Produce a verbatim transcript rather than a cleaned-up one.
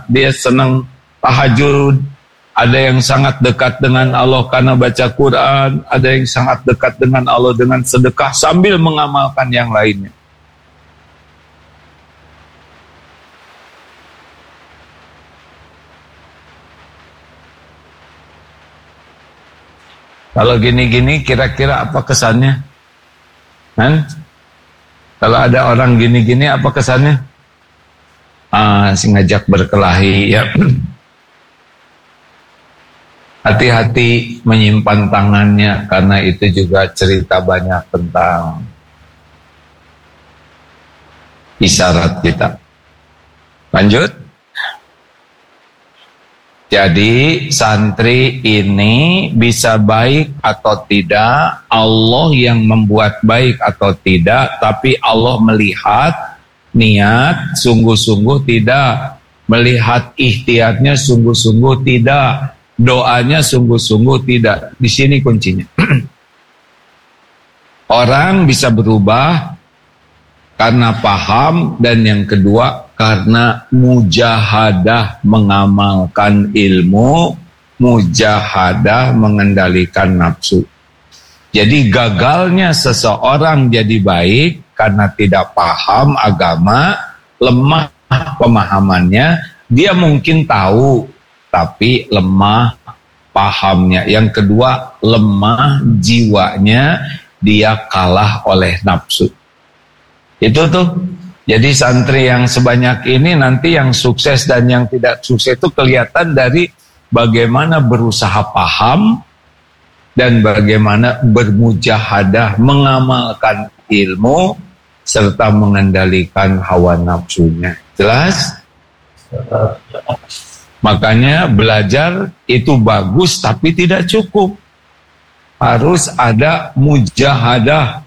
dia senang tahajud, ada yang sangat dekat dengan Allah karena baca Quran, ada yang sangat dekat dengan Allah dengan sedekah sambil mengamalkan yang lainnya. Kalau gini-gini kira-kira apa kesannya? Kan? Kalau ada orang gini-gini apa kesannya? Ah, ngajak berkelahi ya. Hati-hati menyimpan tangannya karena itu juga cerita banyak tentang isyarat kita. Lanjut. Jadi santri ini bisa baik atau tidak, Allah yang membuat baik atau tidak, tapi Allah melihat niat sungguh-sungguh tidak, melihat ikhtiarnya sungguh-sungguh tidak, doanya sungguh-sungguh tidak. Di sini kuncinya. Orang bisa berubah karena paham, dan yang kedua karena mujahadah mengamalkan ilmu, mujahadah mengendalikan nafsu. Jadi gagalnya seseorang jadi baik karena tidak paham agama, lemah pemahamannya. Dia mungkin tahu tapi lemah pahamnya. Yang kedua, lemah jiwanya, dia kalah oleh nafsu. Itu tuh. Jadi santri yang sebanyak ini nanti yang sukses dan yang tidak sukses itu kelihatan dari bagaimana berusaha paham dan bagaimana bermujahadah mengamalkan ilmu serta mengendalikan hawa nafsunya. Jelas? Makanya belajar itu bagus tapi tidak cukup. Harus ada mujahadah,